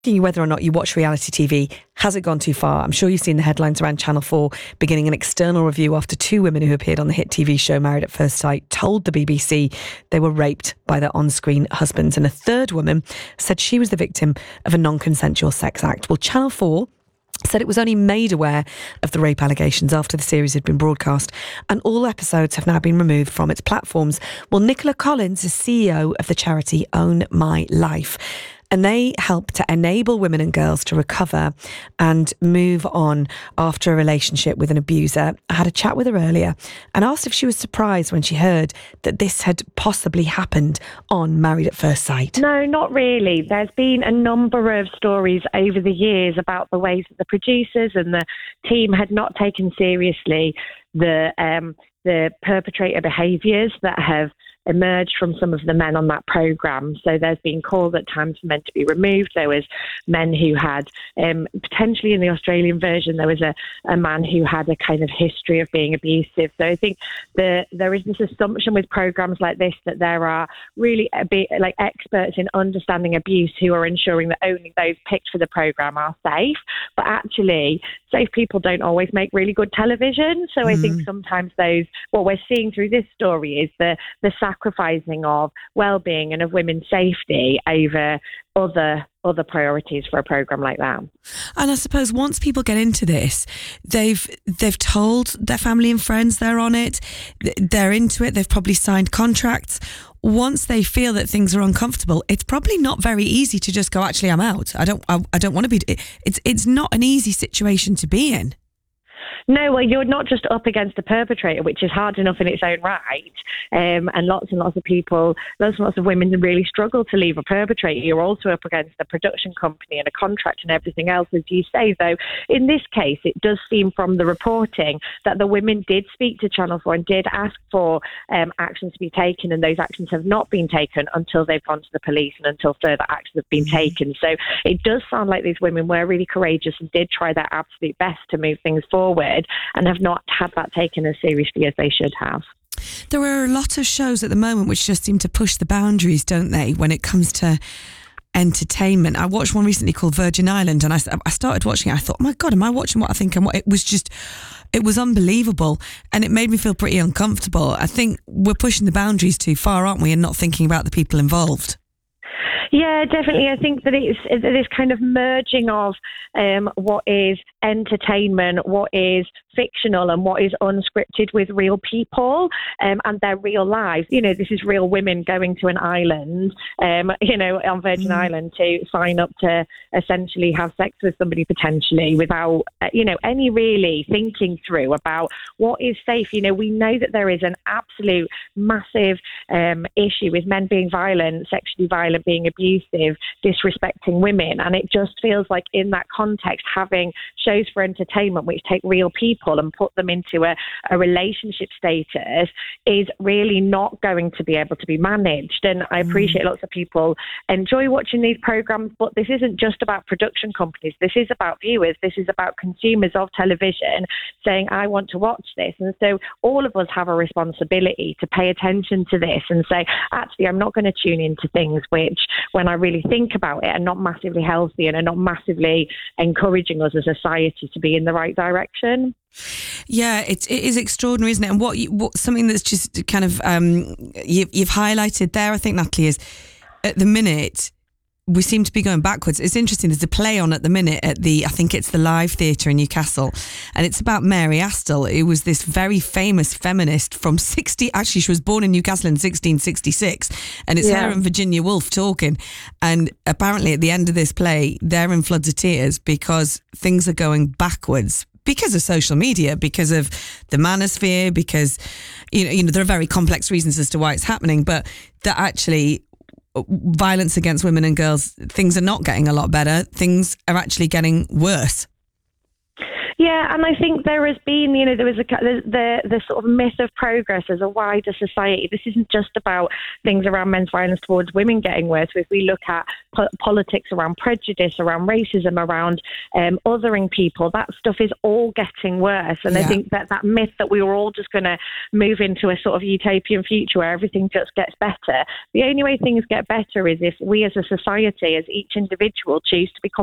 You whether or not you watch reality TV, has it gone too far? I'm sure you've seen the headlines around Channel 4 beginning an external review after two women who appeared on the hit TV show Married at First Sight told the BBC they were raped by their on-screen husbands, and a third woman said she was the victim of a non-consensual sex act. Well, Channel 4 said it was only made aware of the rape allegations after the series had been broadcast, and all episodes have now been removed from its platforms. Well, Nicola Collins is CEO of the charity Own My Life, and they help to enable women and girls to recover and move on after a relationship with an abuser. I had a chat with her earlier and asked if she was surprised when she heard that this had possibly happened on Married at First Sight. No, not really. There's been a number of stories over the years about the ways that the producers and the team had not taken seriously the perpetrator behaviours that have emerged from some of the men on that programme. So there's been calls at times for men to be removed. There was men who had, potentially in the Australian version, there was a man who had a kind of history of being abusive. So I think there is this assumption with programmes like this that there are really like experts in understanding abuse who are ensuring that only those picked for the programme are safe. But actually, safe people don't always make really good television. So I think sometimes what we're seeing through this story is the sacrificing of well-being and of women's safety over other priorities for a programme like that. And I suppose once people get into this, they've told their family and friends they're on it, they're into it, they've probably signed contracts. Once they feel that things are uncomfortable, it's probably not very easy to just go, actually, I'm out. I don't want to be. It's not an easy situation to be in. No, well, you're not just up against the perpetrator, which is hard enough in its own right. And lots of people, lots of women really struggle to leave a perpetrator. You're also up against a production company and a contract and everything else, as you say. Though in this case, it does seem from the reporting that the women did speak to Channel 4 and did ask for actions to be taken, and those actions have not been taken until they've gone to the police and until further actions have been taken. So it does sound like these women were really courageous and did try their absolute best to move things forward, and have not had that taken as seriously as they should have. There are a lot of shows at the moment which just seem to push the boundaries, don't they, when it comes to entertainment. I watched one recently called Virgin Island, and I started watching it. I thought, oh my God, am I watching what I think? And it was unbelievable, and it made me feel pretty uncomfortable. I think we're pushing the boundaries too far, aren't we, and not thinking about the people involved. Yeah, definitely. I think that it's this kind of merging of what is entertainment, what is fictional and what is unscripted with real people and their real lives. You know, this is real women going to an island, on Virgin Island to sign up to essentially have sex with somebody potentially without, any really thinking through about what is safe. You know, we know that there is an absolute massive issue with men being violent, sexually violent, being abusive, disrespecting women. And it just feels like in that context, having shows for entertainment which take real people and put them into a relationship status is really not going to be able to be managed. And I appreciate lots of people enjoy watching these programs, but this isn't just about production companies. This is about viewers. This is about consumers of television saying, I want to watch this. And so all of us have a responsibility to pay attention to this and say, actually, I'm not going to tune into things which, when I really think about it, are not massively healthy and are not massively encouraging us as a society to be in the right direction. Yeah, it is extraordinary, isn't it? And what something that's just kind of you've highlighted there, I think, Natalie, is at the minute we seem to be going backwards. It's interesting. There's a play on at the minute at I think it's the Live Theatre in Newcastle, and it's about Mary Astle, who was this very famous feminist from she was born in Newcastle in 1666, and it's her and Virginia Woolf talking, and apparently at the end of this play they're in floods of tears because things are going backwards because of social media, because of the manosphere, because there are very complex reasons as to why it's happening, but that actually violence against women and girls, things are not getting a lot better. Things are actually getting worse. Yeah, and I think there has been, there was the sort of myth of progress as a wider society. This isn't just about things around men's violence towards women getting worse. If we look at politics around prejudice, around racism, around othering people, that stuff is all getting worse. And I think that myth that we were all just going to move into a sort of utopian future where everything just gets better. The only way things get better is if we as a society, as each individual, choose to become